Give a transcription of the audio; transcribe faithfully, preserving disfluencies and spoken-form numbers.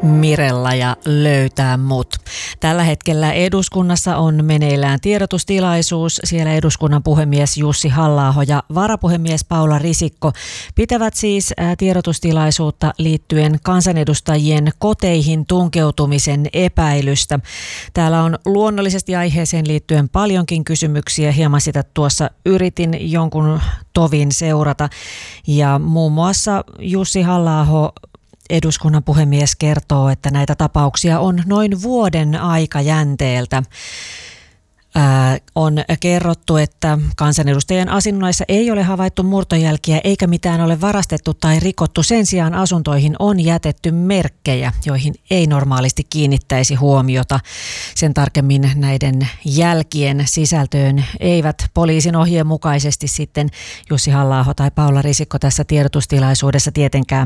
Mirella ja Löytää mut. Tällä hetkellä eduskunnassa on meneillään tiedotustilaisuus. Siellä eduskunnan puhemies Jussi Halla-aho ja varapuhemies Paula Risikko pitävät siis tiedotustilaisuutta liittyen kansanedustajien koteihin tunkeutumisen epäilystä. Täällä on luonnollisesti aiheeseen liittyen paljonkin kysymyksiä. Hieman sitä tuossa yritin jonkun tovin seurata. Ja muun muassa Jussi Halla-aho, eduskunnan puhemies, kertoo, että näitä tapauksia on noin vuoden aikajänteeltä. Ää, on kerrottu, että kansanedustajien asunnoissa ei ole havaittu murtojälkiä eikä mitään ole varastettu tai rikottu. Sen sijaan asuntoihin on jätetty merkkejä, joihin ei normaalisti kiinnittäisi huomiota. Sen tarkemmin näiden jälkien sisältöön eivät poliisin ohjeen mukaisesti sitten Jussi Halla-aho tai Paula Risikko tässä tiedotustilaisuudessa tietenkään